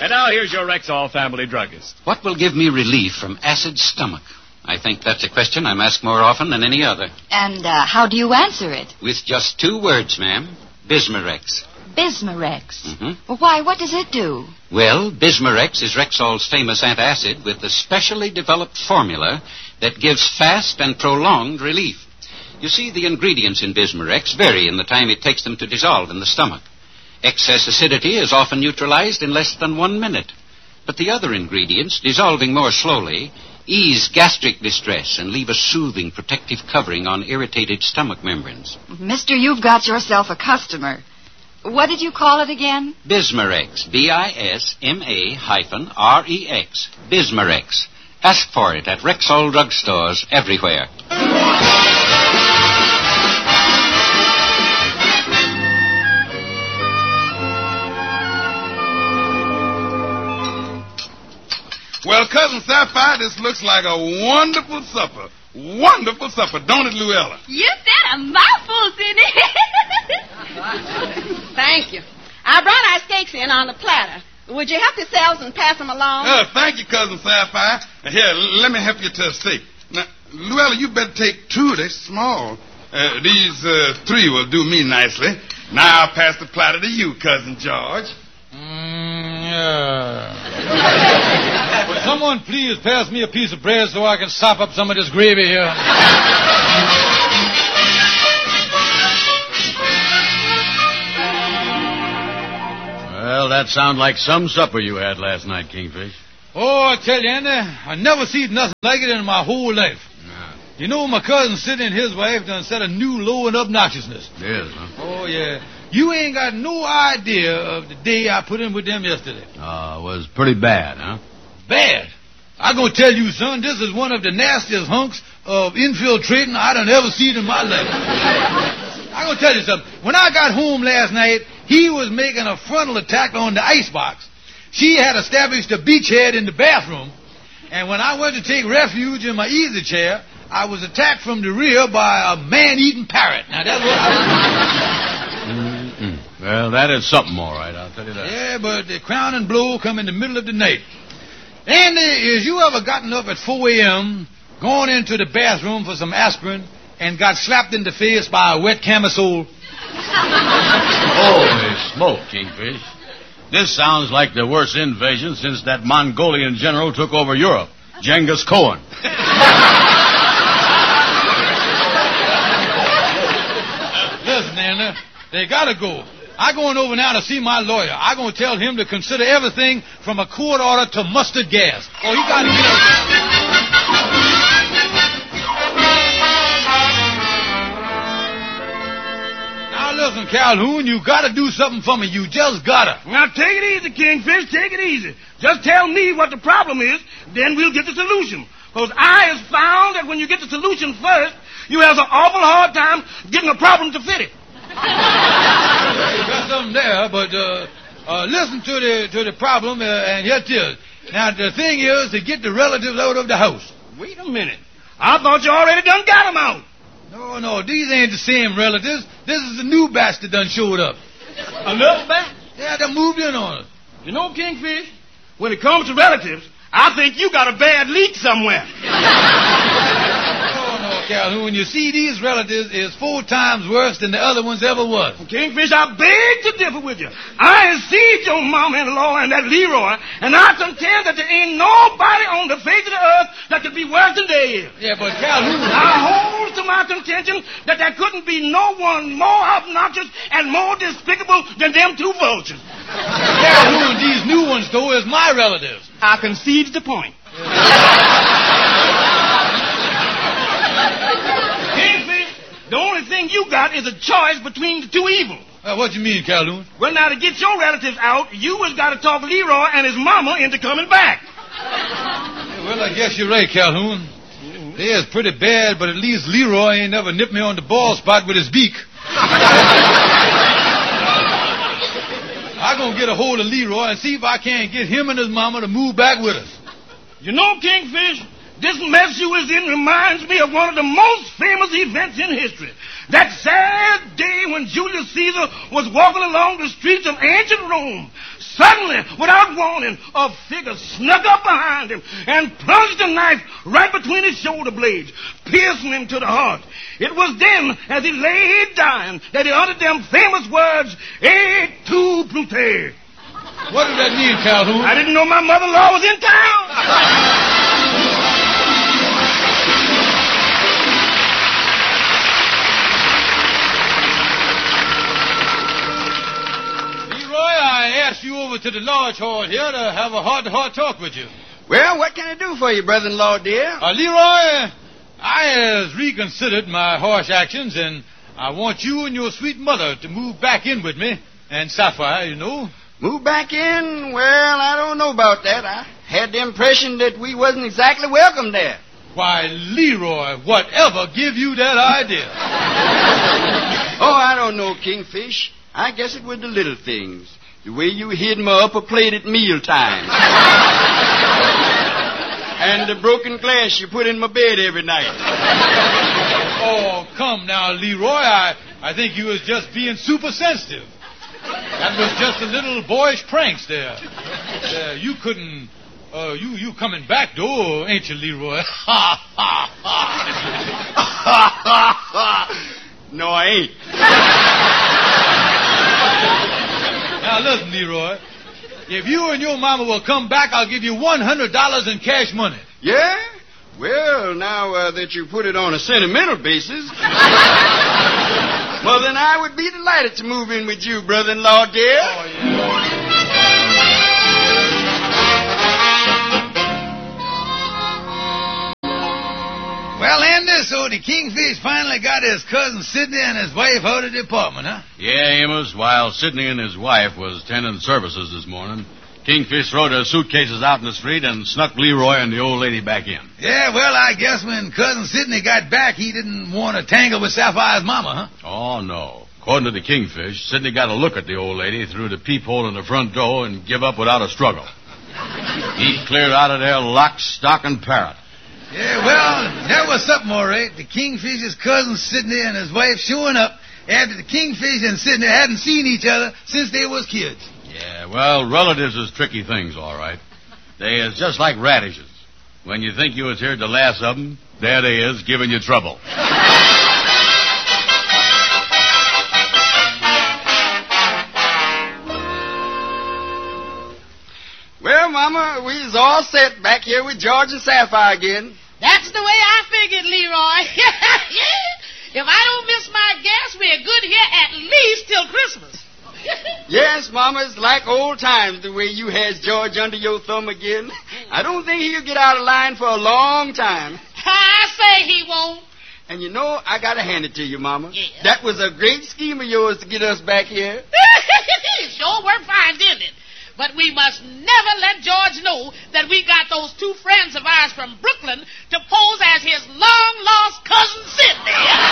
And now here's your Rexall family druggist. What will give me relief from acid stomach? I think that's a question I'm asked more often than any other. And how do you answer it? With just 2 words, ma'am. Bismarex. Bismarex? Mm-hmm. Well, why? What does it do? Well, Bismarex is Rexall's famous antacid with a specially developed formula that gives fast and prolonged relief. You see, the ingredients in Bismarex vary in the time it takes them to dissolve in the stomach. Excess acidity is often neutralized in less than 1 minute. But the other ingredients, dissolving more slowly, ease gastric distress and leave a soothing protective covering on irritated stomach membranes. Mister, you've got yourself a customer. What did you call it again? Bismarex. Bisma-rex. Bismarex. Ask for it at Rexall drugstores everywhere. Well, Cousin Sapphire, this looks like a wonderful supper. Wonderful supper, don't it, Luella? You said a mouthful, Sidney. Thank you. I brought our steaks in on the platter. Would you help yourselves and pass them along? Thank you, Cousin Sapphire. Here, let me help you to a steak. Now, Luella, you better take 2. They're small. These 3 will do me nicely. Now I'll pass the platter to you, Cousin George. Would someone please pass me a piece of bread so I can sop up some of this gravy here? Well, that sounds like some supper you had last night, Kingfish. Oh, I tell you, Andy, I never seen nothing like it in my whole life. No. You know, my cousin Sidney and his wife done set a new low in obnoxiousness. Yes, huh? Oh, yeah. You ain't got no idea of the day I put in with them yesterday. It was pretty bad, huh? Bad. I'm going to tell you, son, this is one of the nastiest hunks of infiltrating I done ever seen in my life. I'm going to tell you something. When I got home last night, he was making a frontal attack on the icebox. She had established a beachhead in the bathroom, and when I went to take refuge in my easy chair, I was attacked from the rear by a man-eating parrot. Now, that's what Well, that is something, all right, I'll tell you that. Yeah, but the crowning blow come in the middle of the night. Andy, is you ever gotten up at 4 a.m., gone into the bathroom for some aspirin, and got slapped in the face by a wet camisole? Holy smoke, Kingfish. This sounds like the worst invasion since that Mongolian general took over Europe, Genghis Khan. Listen, Andy, they gotta go. I'm going over now to see my lawyer. I'm going to tell him to consider everything from a court order to mustard gas. Oh, he got to get out. Now, listen, Calhoun, you got to do something for me. You just got to. Now, take it easy, Kingfish. Take it easy. Just tell me what the problem is, then we'll get the solution. Because I have found that when you get the solution first, you have an awful hard time getting a problem to fit it. You got something there, but listen to the problem, and here it is. Now, the thing is to get the relatives out of the house. Wait a minute. I thought you already done got them out. No, these ain't the same relatives. This is a new batch that done showed up. Another batch? Yeah, they moved in on us. You know, Kingfish, when it comes to relatives, I think you got a bad leak somewhere. Calhoun, you see, these relatives is 4 times worse than the other ones ever was. Kingfish, I beg to differ with you. I have seen your mama-in-law and that Leroy, and I contend that there ain't nobody on the face of the earth that could be worse than they is. Yeah, but Calhoun... I hold to my contention that there couldn't be no one more obnoxious and more despicable than them 2 vultures. Calhoun, these new ones, though, is my relatives. I concede the point. Kingfish, the only thing you got is a choice between the 2 evils. What you mean, Calhoun? Well, now, to get your relatives out, you has got to talk Leroy and his mama into coming back. Well, I guess you're right, Calhoun. They is pretty bad, but at least Leroy ain't never nipped me on the bald spot with his beak. I'm going to get a hold of Leroy and see if I can't get him and his mama to move back with us. You know, Kingfish, this mess you is in reminds me of one of the most famous events in history. That sad day when Julius Caesar was walking along the streets of ancient Rome, Suddenly, without warning, a figure snuck up behind him and plunged a knife right between his shoulder blades, piercing him to the heart. It was then, as he lay dying, that he uttered them famous words, "Et tu, Brute." What does that mean, Calhoun? I didn't know my mother-in-law was in town. I asked you over to the lodge hall here to have a heart-to-heart talk with you. Well, what can I do for you, brother-in-law, dear? Leroy, I has reconsidered my harsh actions, and I want you and your sweet mother to move back in with me and Sapphire, you know. Move back in? Well, I don't know about that. I had the impression that we wasn't exactly welcome there. Why, Leroy, whatever give you that idea? Oh, I don't know, Kingfish. I guess it was the little things. The way you hid my upper plate at mealtime. And the broken glass you put in my bed every night. Oh, come now, Leroy. I think you was just being super sensitive. That was just a little boyish pranks there. You couldn't... you coming back, though, ain't you, Leroy? Ha, ha, ha. No, I ain't. Now, listen, Leroy. If you and your mama will come back, I'll give you $100 in cash money. Yeah? Well, now that you put it on a sentimental basis... well, then I would be delighted to move in with you, brother-in-law, dear. Oh, yeah. Well, Andy, so the Kingfish finally got his cousin Sidney and his wife out of the apartment, huh? Yeah, Amos, while Sidney and his wife was tending services this morning, Kingfish threw their suitcases out in the street and snuck Leroy and the old lady back in. Yeah, well, I guess when Cousin Sidney got back, he didn't want to tangle with Sapphire's mama, huh? Oh, no. According to the Kingfish, Sidney got a look at the old lady through the peephole in the front door and give up without a struggle. He cleared out of there lock, stock, and parrot. Yeah, well, that was something, all right. The Kingfish's cousin Sidney and his wife showing up after the Kingfish and Sidney hadn't seen each other since they was kids. Yeah, well, relatives is tricky things, all right. They is just like radishes. When you think you was here the last of them, there they is giving you trouble. Well, Mama, we's all set back here with George and Sapphire again. That's the way I figured, Leroy. If I don't miss my gas, we're good here at least till Christmas. Yes, Mama, it's like old times the way you has George under your thumb again. I don't think he'll get out of line for a long time. I say he won't. And you know, I gotta hand it to you, Mama. Yeah. That was a great scheme of yours to get us back here. It sure worked fine, didn't it? But we must never let George know that we got those two friends of ours from Brooklyn to pose as his long-lost cousin Sidney.